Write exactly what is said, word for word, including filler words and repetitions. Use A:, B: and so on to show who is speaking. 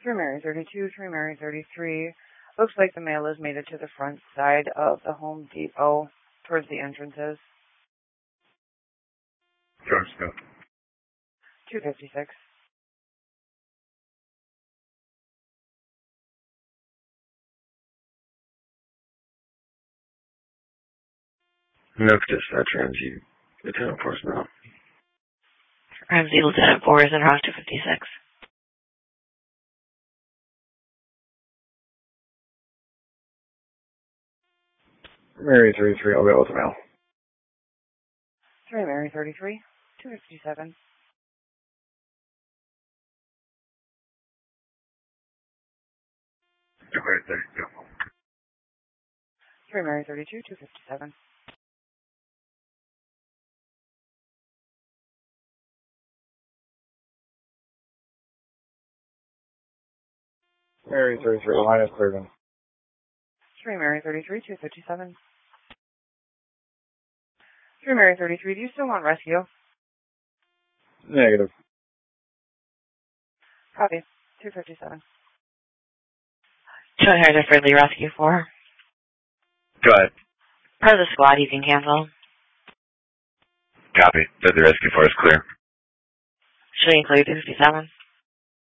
A: three Mary thirty-two, three Mary thirty-three. Looks like the mail has made it to the front side of the Home Depot towards the entrances.
B: George Smith.
A: two fifty-six.
B: Nook Dispatch, Ramsey, Lieutenant Force-Mount.
C: Ramsey, Lieutenant Force, and Rock two fifty-six.
B: Mary thirty-three, I'll go with the mail.
A: three Mary thirty-three, two fifty-seven.
B: Okay, there you go.
A: three Mary thirty-two, two fifty-seven.
B: Mary thirty-three, line is cleared in.
A: three Mary thirty-three, two fifty-seven. three Mary thirty-three, do you still want rescue?
B: Negative.
A: Copy. two fifty-seven.
C: Joe Harris for Lee Rescue four.
B: Go ahead.
C: Part of the squad, you can cancel.
B: Copy. Said the rescue force clear.
C: Should include two fifty-seven.